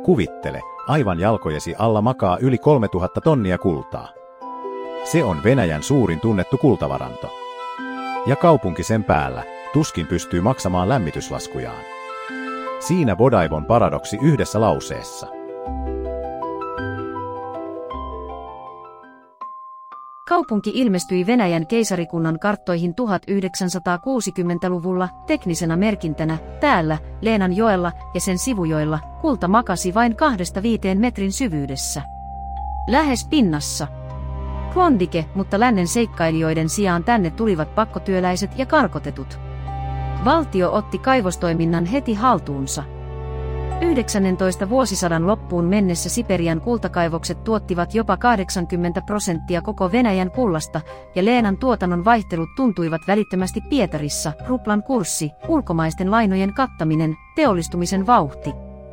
Kuvittele, aivan jalkojesi alla makaa yli 3000 tonnia kultaa. Se on Venäjän suurin tunnettu kultavaranto. Ja kaupunki sen päällä tuskin pystyy maksamaan lämmityslaskujaan. Siinä Bodaivon paradoksi yhdessä lauseessa. Kaupunki ilmestyi Venäjän keisarikunnan karttoihin 1960-luvulla teknisenä merkintänä. Täällä, Leenanjoella ja sen sivujoilla, kulta makasi vain 2–5 metrin syvyydessä. Lähes pinnassa. Klondike, mutta lännen seikkailijoiden sijaan tänne tulivat pakkotyöläiset ja karkotetut. Valtio otti kaivostoiminnan heti haltuunsa. 19. vuosisadan loppuun mennessä Siperian kultakaivokset tuottivat jopa 80% koko Venäjän kullasta, ja Leenan tuotannon vaihtelut tuntuivat välittömästi Pietarissa: ruplan kurssi, ulkomaisten lainojen kattaminen, teollistumisen vauhti.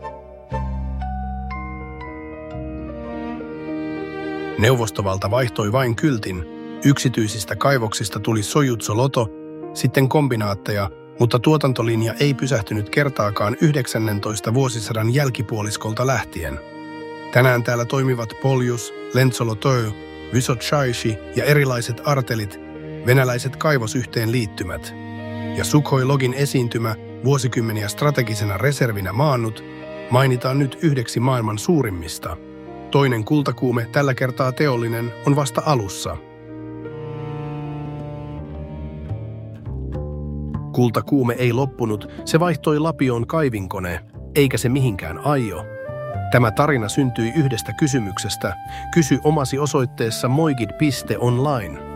Neuvostovalta vaihtoi vain kyltin. Yksityisistä kaivoksista tuli Sojutso-Loto, sitten kombinaatteja, mutta tuotantolinja ei pysähtynyt kertaakaan 19. vuosisadan jälkipuoliskolta lähtien. Tänään täällä toimivat Poljus, Lentsolotoy, Vysotsaishi ja erilaiset artelit, venäläiset kaivosyhteenliittymät. Ja Sukhoi-login esiintymä, vuosikymmeniä strategisena reservinä maannut, mainitaan nyt yhdeksi maailman suurimmista. Toinen kultakuume, tällä kertaa teollinen, on vasta alussa. Kultakuume ei loppunut, se vaihtoi Lapioon kaivinkone, eikä se mihinkään aio. Tämä tarina syntyi yhdestä kysymyksestä. Kysy omasi osoitteessa moigid.online.